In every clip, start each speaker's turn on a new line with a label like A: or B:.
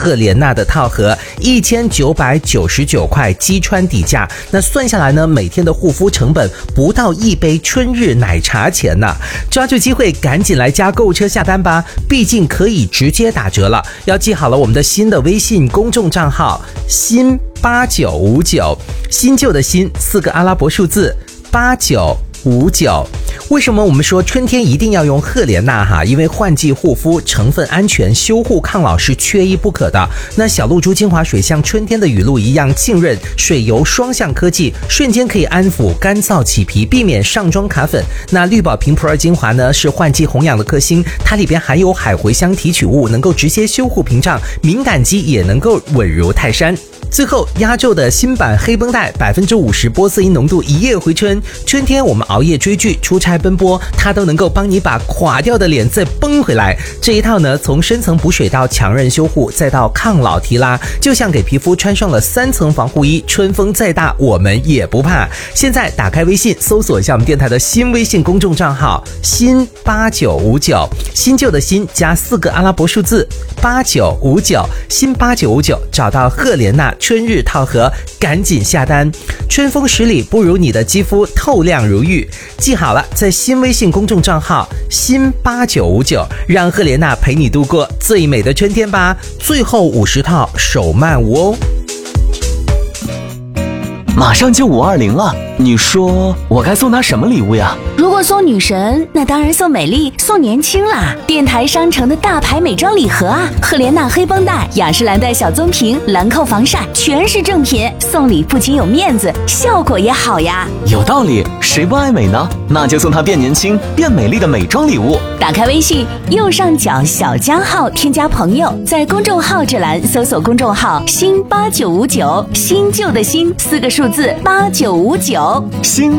A: 赫莲娜的套盒，1999块击穿底价。那算下来呢，每天的护肤成本不到1杯春日奶茶钱呢。抓住机会，赶紧来加购物车下单吧，毕竟可以直接打折了。要记好了我们的新的微信公众账号新8959，新旧的新4个阿拉伯数字8959。为什么我们说春天一定要用赫莲娜哈？因为换季护肤成分安全，修护抗老是缺一不可的。那小露珠精华水像春天的雨露一样浸润，水油双向科技，瞬间可以安抚干燥起皮，避免上妆卡粉。那绿宝瓶普洱精华呢，是换季红养的克星，它里边含有海茴香提取物，能够直接修护屏障，敏感肌也能够稳如泰山。最后压轴的新版黑绷带，50%玻色因浓度，一夜回春。春天我们熬夜追剧、出差奔波，它都能够帮你把垮掉的脸再绷回来。这一套呢，从深层补水到强韧修护，再到抗老提拉，就像给皮肤穿上了3层防护衣，春风再大我们也不怕。现在打开微信，搜索一下我们电台的新微信公众账号新8959，新旧的新加4个阿拉伯数字8959，新8959，找到赫莲娜春日套盒，赶紧下单。春风十里不如你的肌肤透亮如玉。记好了，在新微信公众账号新8959，让赫莲娜陪你度过最美的春天吧。最后50套手慢无哦。
B: 马上就520了，你说我该送她什么礼物呀？
C: 如果送女神，那当然送美丽，送年轻啦！电台商城的大牌美妆礼盒啊，赫莲娜黑绷带、雅诗兰黛小棕瓶、兰蔻防晒，全是正品，送礼不仅有面子，效果也好呀。
B: 有道理，谁不爱美呢？那就送她变年轻、变美丽的美妆礼物。
C: 打开微信，右上角小加号，添加朋友，在公众号这栏搜索公众号新8959，新旧的新4个数字8959，
B: 新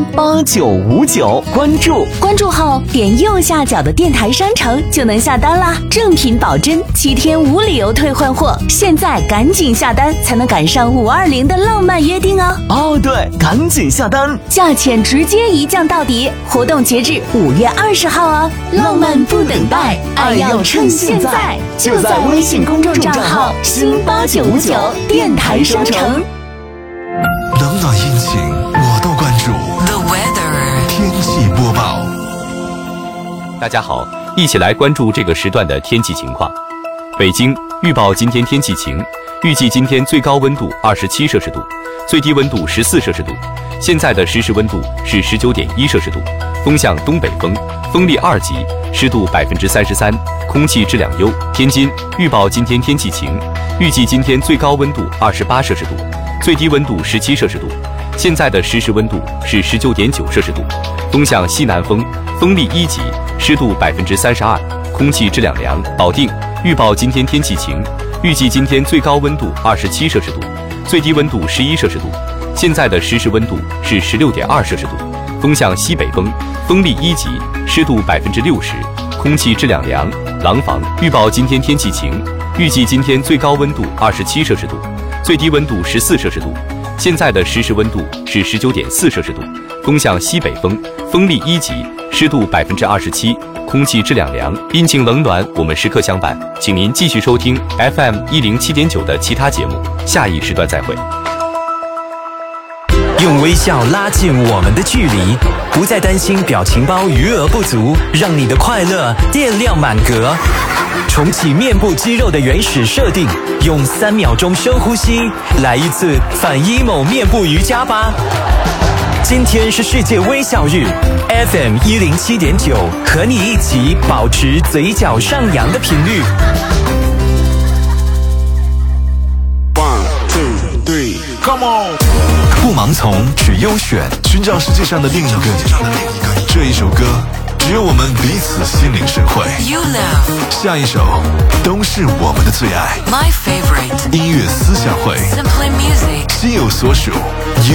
B: 8959，
C: 关注后点右下角的电台商城就能下单啦，正品保真，7天无理由退换货，现在赶紧下单才能赶上520的浪漫约定哦。
B: 哦对，赶紧下单，
C: 价钱直接一降到底，活动截至5月20号哦。浪漫不等待，爱要趁现在，就在微信公众账号新8959电台商城。
D: 冷暖阴晴我都关注。
E: The weather
D: 天气播报。
F: 大家好，一起来关注这个时段的天气情况。北京预报今天天气晴，预计今天最高温度27摄氏度，最低温度14摄氏度。现在的实时温度是19.1摄氏度，风向东北风，风力2级，湿度33%，空气质量优。天津预报今天天气晴，预计今天最高温度28摄氏度，最低温度17摄氏度。现在的实时温度是19.9摄氏度，风向西南风，风力1级，湿度32%，空气质量良。保定预报今天天气晴，预计今天最高温度27摄氏度，最低温度11摄氏度。现在的实时温度是16.2摄氏度，风向西北风，风力1级，湿度60%，空气质量良。廊坊预报今天天气晴，预计今天最高温度27摄氏度，最低温度14摄氏度。现在的实时温度是19.4摄氏度，风向西北风，风力1级，湿度27%，空气质量良。阴晴冷暖，我们时刻相伴。请您继续收听 FM 107.9的其他节目，下一时段再会。
G: 用微笑拉近我们的距离，不再担心表情包余额不足，让你的快乐电量满格。重启面部肌肉的原始设定，用3秒钟深呼吸，来一次反 emo 面部瑜伽吧。今天是世界微笑日 ，FM 107.9和你一起保持嘴角上扬的频率。
D: 1、2、3 Come on， 不盲从，只优选，寻找世界上的另一个你。这一首歌只有我们彼此心领神会。
E: You love
D: 下一首都是我们的最爱。
E: My favorite
D: 音乐思想会
E: Simply music
D: 心有所属。You